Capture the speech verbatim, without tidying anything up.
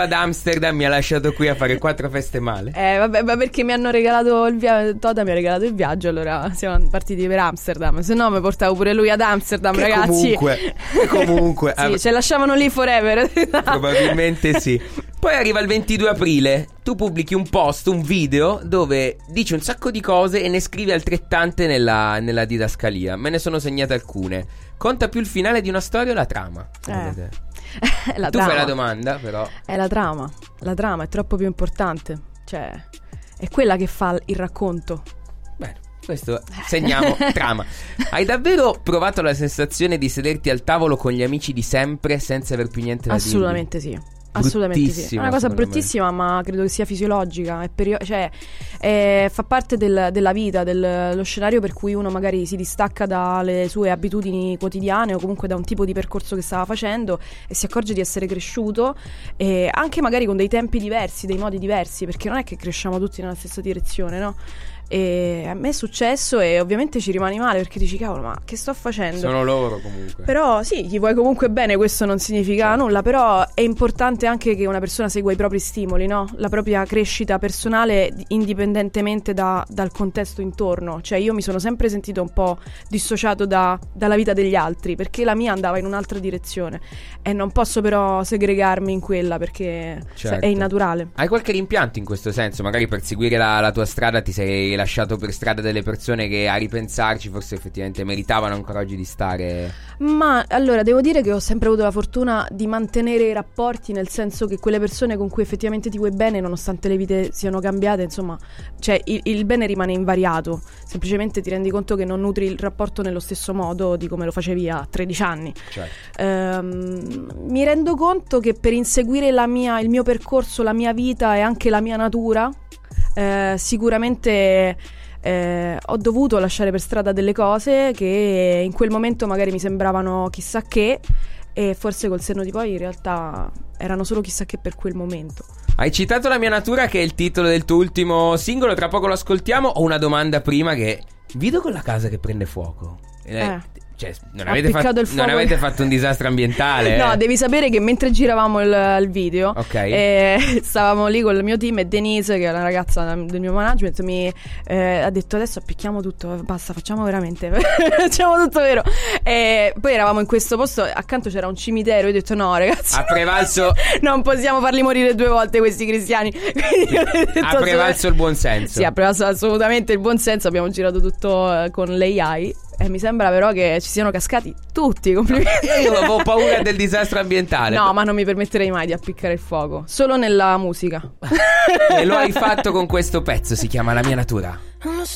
ad Amsterdam, mi ha lasciato qui a fare quattro feste male. Eh vabbè, ma perché mi hanno regalato il viaggio, Toda mi ha regalato il viaggio, allora siamo partiti per Amsterdam. Se no mi portavo pure lui ad Amsterdam, che ragazzi. Comunque, che comunque sì, ah, ce lasciavano lì forever. Probabilmente sì. Poi arriva il ventidue aprile, tu pubblichi un post, un video dove dici un sacco di cose e ne scrivi altrettante nella, nella didascalia. Me ne sono segnate alcune. Conta più il finale di una storia o la trama? Eh. la tu trama. fai la domanda, però. È la trama. La trama è troppo più importante. Cioè, è quella che fa il racconto. Bene, questo segniamo trama. Hai davvero provato la sensazione di sederti al tavolo con gli amici di sempre senza aver più niente da dire? Assolutamente sì. Assolutamente sì. È una cosa bruttissima, ma credo che sia fisiologica. È perio- cioè, è, fa parte del, della vita, dello scenario per cui uno magari si distacca dalle sue abitudini quotidiane o comunque da un tipo di percorso che stava facendo e si accorge di essere cresciuto, e anche magari con dei tempi diversi, dei modi diversi, perché non è che cresciamo tutti nella stessa direzione, no? E a me è successo e ovviamente ci rimani male perché dici cavolo, ma che sto facendo? Sono loro comunque. Però sì, gli vuoi comunque bene, questo non significa certo. nulla, però è importante anche che una persona segua i propri stimoli, no? La propria crescita personale indipendentemente da, dal contesto intorno. Cioè io mi sono sempre sentito un po' dissociato da, dalla vita degli altri, perché la mia andava in un'altra direzione e non posso però segregarmi in quella perché certo. è innaturale. Hai qualche rimpianto in questo senso? Magari per seguire la, la tua strada ti sei lasciato per strada delle persone che a ripensarci forse effettivamente meritavano ancora oggi di stare? Ma allora devo dire che ho sempre avuto la fortuna di mantenere i rapporti, nel senso che quelle persone con cui effettivamente ti vuoi bene, nonostante le vite siano cambiate, insomma, cioè il, il bene rimane invariato, semplicemente ti rendi conto che non nutri il rapporto nello stesso modo di come lo facevi a tredici anni. Certo. ehm, mi rendo conto che per inseguire la mia, il mio percorso, la mia vita e anche la mia natura, Eh, sicuramente eh, ho dovuto lasciare per strada delle cose che in quel momento magari mi sembravano chissà che, e forse col senno di poi in realtà erano solo chissà che per quel momento. Hai citato La mia natura, che è il titolo del tuo ultimo singolo, tra poco lo ascoltiamo. Ho una domanda prima, che vedo con la casa che prende fuoco. Eh Cioè, non avete, fatto, non avete fatto un disastro ambientale? No, eh? devi sapere che mentre giravamo il, il video, okay. eh, stavamo lì con il mio team e Denise, che è la ragazza del mio management, mi eh, ha detto adesso appicchiamo tutto, basta, facciamo veramente facciamo tutto vero. E poi eravamo in questo posto, accanto c'era un cimitero, io ho detto no ragazzi, ha prevalso non possiamo farli morire due volte questi cristiani. detto, ha prevalso il buon senso. Sì, ha prevalso assolutamente il buon senso. Abbiamo girato tutto eh, con l'A I e mi sembra però che ci siano cascati tutti. Complimenti. Io avevo paura del disastro ambientale. No, ma non mi permetterei mai di appiccare il fuoco, solo nella musica. E lo hai fatto con questo pezzo, si chiama La mia natura. Non lo so